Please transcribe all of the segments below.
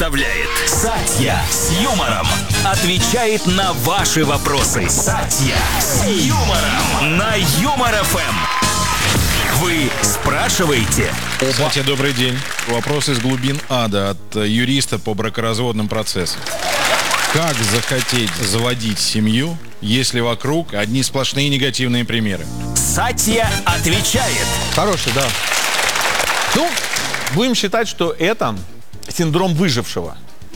представляет Сатья с юмором. Отвечает на ваши вопросы. Сатья с юмором на Юмор ФМ. Вы спрашиваете? Сатья, добрый день. Вопрос из глубин ада от юриста по бракоразводным процессам. Как захотеть заводить семью, если вокруг одни сплошные негативные примеры? Сатья отвечает. Хороший, да. Ну, будем считать, что это синдром выжившего.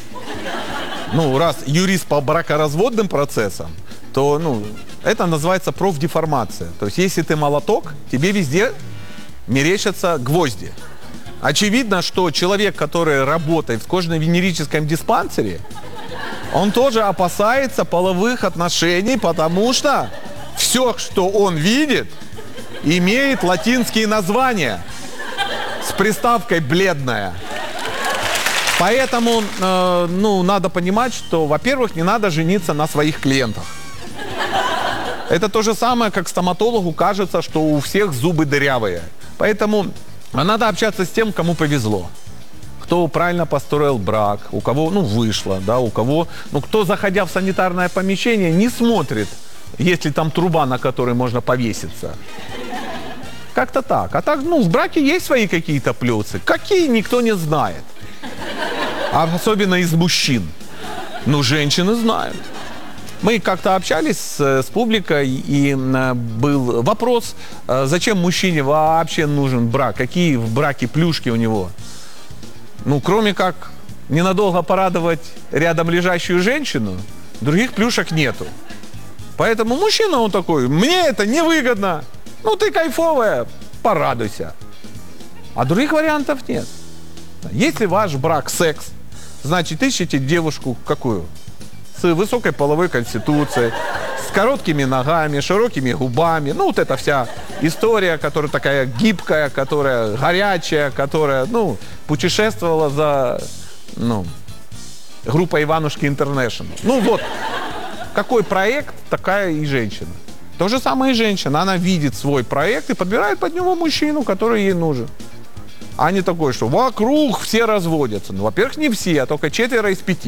Ну, раз юрист по бракоразводным процессам, то, это называется профдеформация. То есть, если ты молоток, тебе везде мерещатся гвозди. Очевидно, что человек, который работает в кожно-венерическом диспансере, он тоже опасается половых отношений, потому что все, что он видит, имеет латинские названия с приставкой «бледная». Поэтому, надо понимать, что, во-первых, не надо жениться на своих клиентах. Это то же самое, как стоматологу кажется, что у всех зубы дырявые. Поэтому надо общаться с тем, кому повезло. Кто правильно построил брак, у кого, вышло, да, у кого... кто, заходя в санитарное помещение, не смотрит, есть ли там труба, на которой можно повеситься. Как-то так. А так, в браке есть свои какие-то плюсы. Какие, никто не знает. А особенно из мужчин. Женщины знают. Мы как-то общались с публикой, и был вопрос, зачем мужчине вообще нужен брак, какие в браке плюшки у него. Кроме как ненадолго порадовать рядом лежащую женщину, других плюшек нету. Поэтому мужчина, он такой: мне это невыгодно, ты кайфовая, порадуйся. А других вариантов нет. Если ваш брак секс, значит, ищите девушку какую? С высокой половой конституцией, с короткими ногами, широкими губами. Это вся история, которая такая гибкая, которая горячая, которая, путешествовала за, группой Иванушки Интернешнл. Какой проект, такая и женщина. То же самое и женщина. Она видит свой проект и подбирает под него мужчину, который ей нужен. А не такой, что вокруг все разводятся. Во-первых, не все, а только 4 из 5.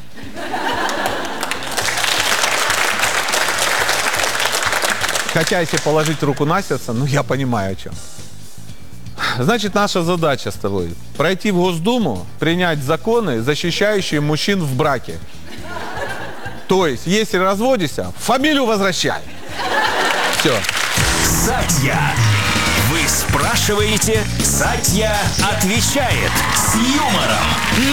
Хотя, если положить руку на сердце, я понимаю, о чем. Значит, наша задача с тобой – пройти в Госдуму, принять законы, защищающие мужчин в браке. То есть, если разводишься, фамилию возвращай. Все. Сатья. Вы спрашиваете, Сатья отвечает с юмором.